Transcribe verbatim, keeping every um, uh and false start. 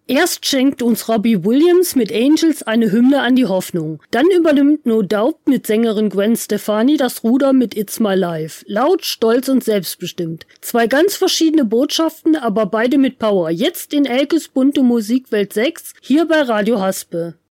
Erst schenkt uns Robbie Williams mit Angels eine Hymne an die Hoffnung. Dann übernimmt No Doubt mit Sängerin Gwen Stefani das Ruder mit It's My Life. Laut, stolz und selbstbestimmt. Zwei ganz verschiedene Botschaften, aber beide mit Power. Jetzt in Elkes bunte Musikwelt sechs, hier bei Radio Haspe.